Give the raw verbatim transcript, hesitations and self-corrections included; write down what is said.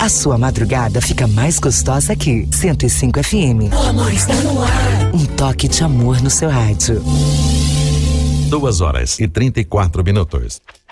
A sua madrugada fica mais gostosa aqui. cento e cinco F M. O amor está no ar. Um toque de amor no seu rádio. Duas horas e trinta e quatro minutos.